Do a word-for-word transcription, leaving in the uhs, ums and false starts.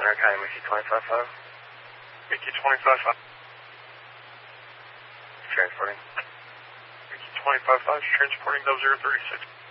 Center County, Mickey twenty-five five. Mickey twenty-five five. Transporting. Mickey twenty-five five, transporting double zero thirty-six.